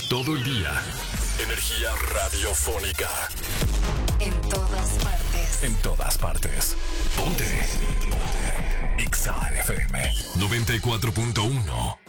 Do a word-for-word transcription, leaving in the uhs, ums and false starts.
Todo el día. Energía radiofónica. En todas partes. En todas partes. Ponte. Ponte. Exa F M noventa y cuatro punto uno.